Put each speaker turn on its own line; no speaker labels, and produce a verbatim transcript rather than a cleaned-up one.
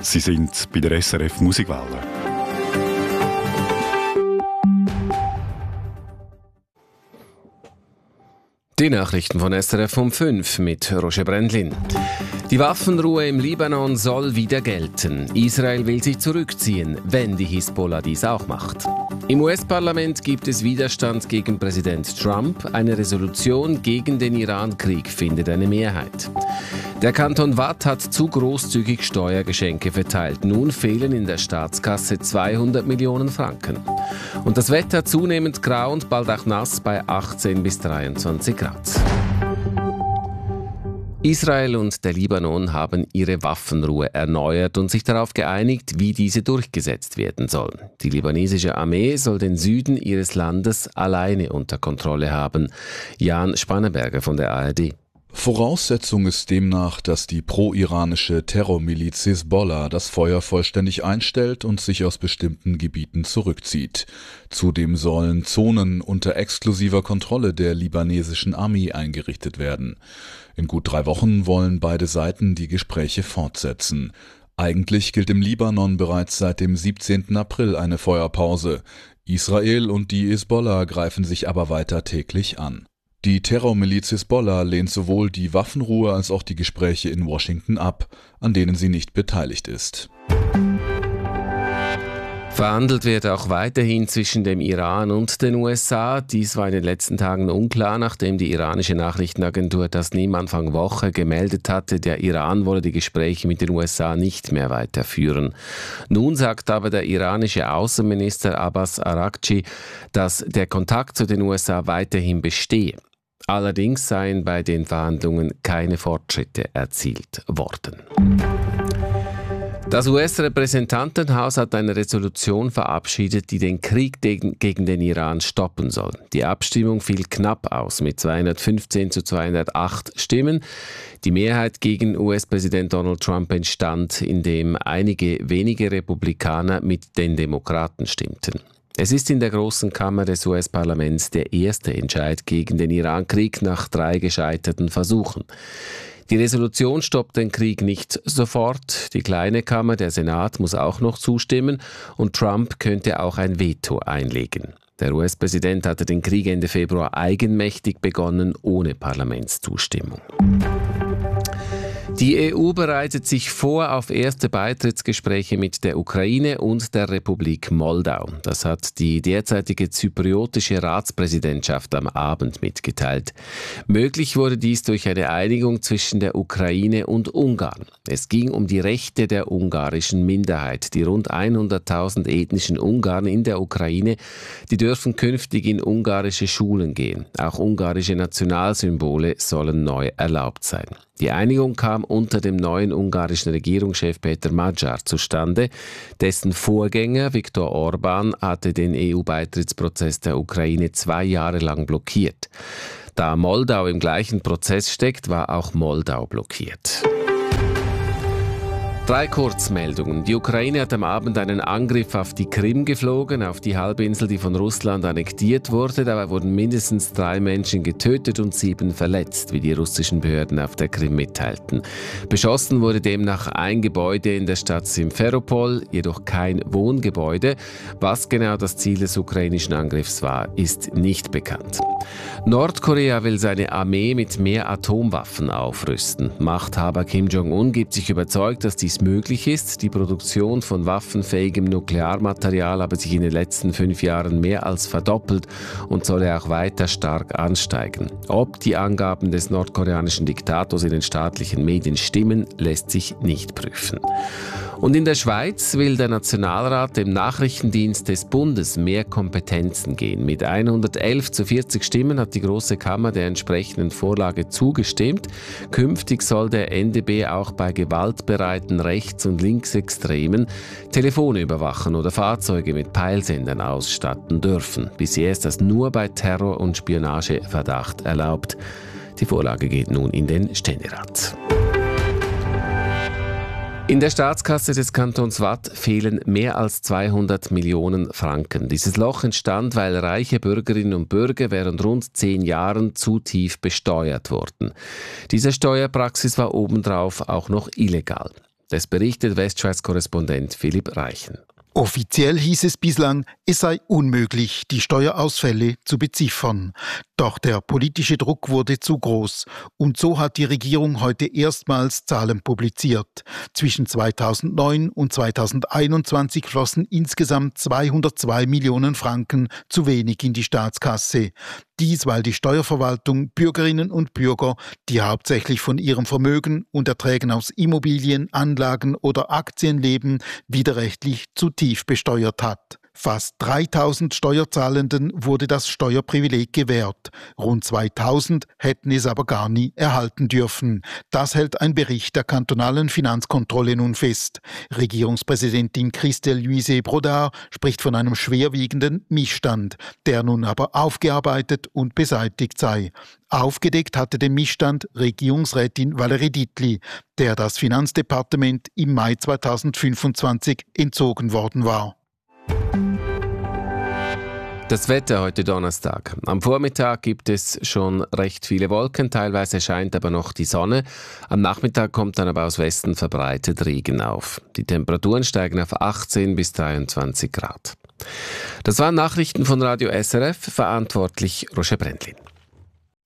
Sie sind bei der S R F Musikwelle.
Die Nachrichten von S R F um fünf mit Roger Brendlin. Die Waffenruhe im Libanon soll wieder gelten. Israel will sich zurückziehen, wenn die Hisbollah dies auch macht. Im U S-Parlament gibt es Widerstand gegen Präsident Trump. Eine Resolution gegen den Iran-Krieg findet eine Mehrheit. Der Kanton Waadt hat zu großzügig Steuergeschenke verteilt. Nun fehlen in der Staatskasse zweihundert Millionen Franken. Und das Wetter zunehmend grau und bald auch nass bei achtzehn bis dreiundzwanzig Grad. Israel und der Libanon haben ihre Waffenruhe erneuert und sich darauf geeinigt, wie diese durchgesetzt werden soll. Die libanesische Armee soll den Süden ihres Landes alleine unter Kontrolle haben. Jan Spanneberger von der A R D.
Voraussetzung ist demnach, dass die pro-iranische Terrormiliz Hisbollah das Feuer vollständig einstellt und sich aus bestimmten Gebieten zurückzieht. Zudem sollen Zonen unter exklusiver Kontrolle der libanesischen Armee eingerichtet werden. In gut drei Wochen wollen beide Seiten die Gespräche fortsetzen. Eigentlich gilt im Libanon bereits seit dem siebzehnten April eine Feuerpause. Israel und die Hisbollah greifen sich aber weiter täglich an. Die Terrormiliz Hisbollah lehnt sowohl die Waffenruhe als auch die Gespräche in Washington ab, an denen sie nicht beteiligt ist.
Verhandelt wird auch weiterhin zwischen dem Iran und den U S A. Dies war in den letzten Tagen unklar, nachdem die iranische Nachrichtenagentur Tasnim Anfang Woche gemeldet hatte, der Iran wolle die Gespräche mit den U S A nicht mehr weiterführen. Nun sagt aber der iranische Außenminister Abbas Araghchi, dass der Kontakt zu den U S A weiterhin bestehe. Allerdings seien bei den Verhandlungen keine Fortschritte erzielt worden. Das U S-Repräsentantenhaus hat eine Resolution verabschiedet, die den Krieg gegen, gegen den Iran stoppen soll. Die Abstimmung fiel knapp aus mit zweihundertfünfzehn zu zweihundertacht Stimmen. Die Mehrheit gegen U S-Präsident Donald Trump entstand, indem einige wenige Republikaner mit den Demokraten stimmten. Es ist in der großen Kammer des U S-Parlaments der erste Entscheid gegen den Iran-Krieg nach drei gescheiterten Versuchen. Die Resolution stoppt den Krieg nicht sofort. Die kleine Kammer, der Senat, muss auch noch zustimmen und Trump könnte auch ein Veto einlegen. Der U S-Präsident hatte den Krieg Ende Februar eigenmächtig begonnen, ohne Parlamentszustimmung. Die E U bereitet sich vor auf erste Beitrittsgespräche mit der Ukraine und der Republik Moldau. Das hat die derzeitige zypriotische Ratspräsidentschaft am Abend mitgeteilt. Möglich wurde dies durch eine Einigung zwischen der Ukraine und Ungarn. Es ging um die Rechte der ungarischen Minderheit. Die rund hunderttausend ethnischen Ungarn in der Ukraine, die dürfen künftig in ungarische Schulen gehen. Auch ungarische Nationalsymbole sollen neu erlaubt sein. Die Einigung kam unter dem neuen ungarischen Regierungschef Peter Magyar zustande. Dessen Vorgänger Viktor Orbán hatte den E U-Beitrittsprozess der Ukraine zwei Jahre lang blockiert. Da Moldau im gleichen Prozess steckt, war auch Moldau blockiert. Drei Kurzmeldungen. Die Ukraine hat am Abend einen Angriff auf die Krim geflogen, auf die Halbinsel, die von Russland annektiert wurde. Dabei wurden mindestens drei Menschen getötet und sieben verletzt, wie die russischen Behörden auf der Krim mitteilten. Beschossen wurde demnach ein Gebäude in der Stadt Simferopol, jedoch kein Wohngebäude. Was genau das Ziel des ukrainischen Angriffs war, ist nicht bekannt. Nordkorea will seine Armee mit mehr Atomwaffen aufrüsten. Machthaber Kim Jong-un gibt sich überzeugt, dass dies möglich ist. Die Produktion von waffenfähigem Nuklearmaterial habe sich in den letzten fünf Jahren mehr als verdoppelt und solle auch weiter stark ansteigen. Ob die Angaben des nordkoreanischen Diktators in den staatlichen Medien stimmen, lässt sich nicht prüfen. Und in der Schweiz will der Nationalrat dem Nachrichtendienst des Bundes mehr Kompetenzen geben. Mit hundertelf zu vierzig Stimmen hat die Grosse Kammer der entsprechenden Vorlage zugestimmt. Künftig soll der N D B auch bei gewaltbereiten Rechts- und Linksextremen Telefone überwachen oder Fahrzeuge mit Peilsendern ausstatten dürfen. Bisher ist das nur bei Terror- und Spionageverdacht erlaubt. Die Vorlage geht nun in den Ständerat. In der Staatskasse des Kantons Waadt fehlen mehr als zweihundert Millionen Franken. Dieses Loch entstand, weil reiche Bürgerinnen und Bürger während rund zehn Jahren zu tief besteuert wurden. Diese Steuerpraxis war obendrauf auch noch illegal. Das berichtet Westschweiz-Korrespondent Philipp Reichen.
Offiziell hieß es bislang, es sei unmöglich, die Steuerausfälle zu beziffern. Doch der politische Druck wurde zu groß. Und so hat die Regierung heute erstmals Zahlen publiziert. Zwischen zweitausendneun und zweitausendeinundzwanzig flossen insgesamt zweihundertzwei Millionen Franken zu wenig in die Staatskasse. Dies, weil die Steuerverwaltung Bürgerinnen und Bürger, die hauptsächlich von ihrem Vermögen und Erträgen aus Immobilien, Anlagen oder Aktien leben, widerrechtlich zu tief besteuert hat. Fast dreitausend Steuerzahlenden wurde das Steuerprivileg gewährt. Rund zweitausend hätten es aber gar nie erhalten dürfen. Das hält ein Bericht der kantonalen Finanzkontrolle nun fest. Regierungspräsidentin Christelle Luise Brodard spricht von einem schwerwiegenden Missstand, der nun aber aufgearbeitet und beseitigt sei. Aufgedeckt hatte den Missstand Regierungsrätin Valérie Dietli, der das Finanzdepartement im Mai zweitausendfünfundzwanzig entzogen worden war.
Das Wetter heute Donnerstag. Am Vormittag gibt es schon recht viele Wolken, teilweise scheint aber noch die Sonne. Am Nachmittag kommt dann aber aus Westen verbreitet Regen auf. Die Temperaturen steigen auf achtzehn bis dreiundzwanzig Grad. Das waren Nachrichten von Radio S R F, verantwortlich Roger Brendlin.